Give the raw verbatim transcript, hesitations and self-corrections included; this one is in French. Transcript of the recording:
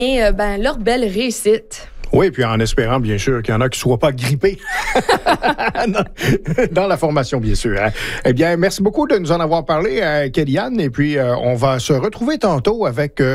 Et euh, ben, leur belle réussite. Oui, puis en espérant, bien sûr, qu'il y en a qui ne soient pas grippés dans, dans la formation, bien sûr. Hein. Eh bien, merci beaucoup de nous en avoir parlé, euh, Kellyanne, et puis euh, on va se retrouver tantôt avec... Euh,